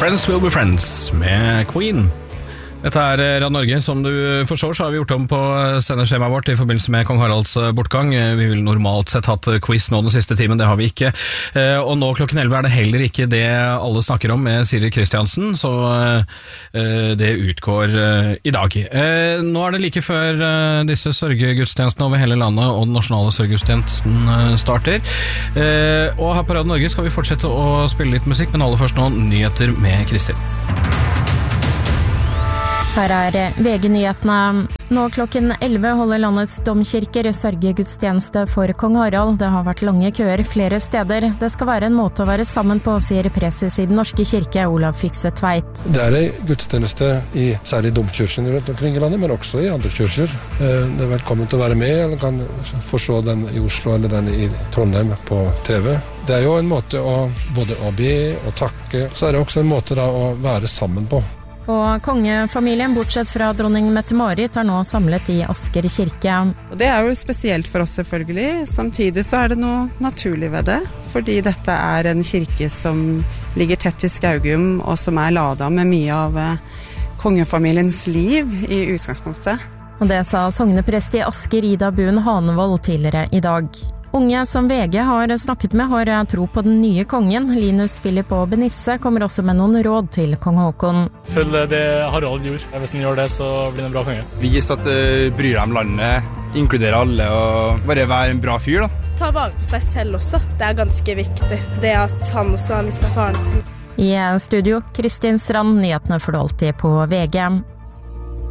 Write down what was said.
Friends Will Be Friends med Queen. Dette Radio Norge. Som du forstår, så har vi gjort om på sendeskjemaet vårt i forbindelse med Kong Haralds bortgang. Vi vil normalt sett hatt quiz nå den siste timen, det har vi ikke. Og nå klokken 11 det heller ikke det alle snakker om med Siri Kristiansen, så det utgår i dag. Nå det like før disse sørgegudstjenestene over hele landet og den nasjonale sørgegudstjenesten starter. Og her på Radio Norge skal vi fortsette å spille litt musikk, men aller først nå nyheter med Kristin. Her VG-nyhetene. Nå klokken 11 holder landets domkirker sørgegudstjeneste for Kong Harald. Det har vært lange køer flere steder. Det skal være en måte å være sammen på, sier preses i Den norske kirke, Olav Fikse Tveit. Det en gudstjeneste i særlig domkirken rundt omkring i landet, men også i andre kyrkjer. Det velkommen til å være med, eller kan få se den i Oslo eller den i Trondheim på TV. Det jo en måte både å be og takke, så det også en måte da å være sammen på. Og kongefamilien, bortsett fra dronning Mette-Marit, nå samlet i Asker kirke. Og det jo spesielt for oss selvfølgelig. Samtidig så det noe naturlig ved det, fordi dette en kirke som ligger tett i Skaugum, og som ladet med mye av kongefamiliens liv i utgangspunktet. Og det sa sogneprest i Asker, Ida Buen Hanevold, tidligere i dag. Unge som VG har snakket med har tro på den nye kongen. Linus, Philip og Benisse kommer også med noen råd til kong Håkon. Følg det Harald gjorde. Hvis han gjør det, så blir det en bra konge. Vis at bryr deg om landet, inkluderer alle og bare være en bra fyr da. Ta vare på seg selv også. Det ganske viktig. Det at han også har mistet faren sin. I studio, Kristin Strand, nyhetene får du alltid på VG.